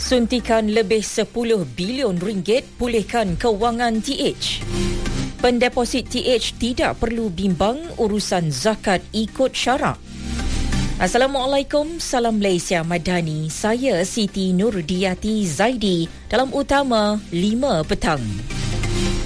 Suntikan lebih 10 bilion ringgit pulihkan kewangan TH. Pendeposit TH tidak perlu bimbang urusan zakat ikut syarak. Assalamualaikum, salam Malaysia Madani. Saya Siti Nurdiati Zaidi dalam utama 5 petang.